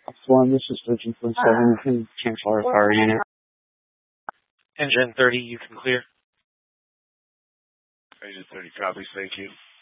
One, this is Virgin 47. You can cancel our power unit. Engine 30, you can clear. Engine 30 copies, thank you.